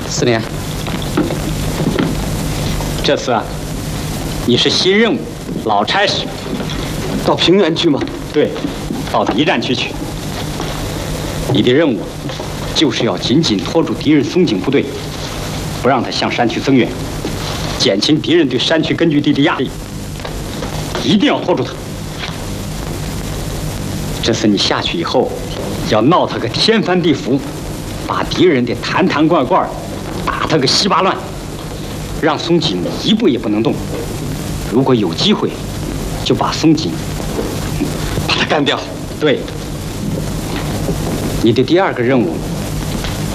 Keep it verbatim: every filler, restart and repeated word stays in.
司令，这次啊，你是新任务，老差事。 到平原去吗？ 对，到敌占区去。你的任务就是要紧紧拖住敌人松井部队，不让他向山区增援，减轻敌人对山区根据地的压力。一定要拖住他。这次你下去以后，要闹他个天翻地覆，把敌人的坛坛罐罐打他个稀巴烂，让松井一步也不能动。如果有机会，就把松井把他干掉。 对。你的第二个任务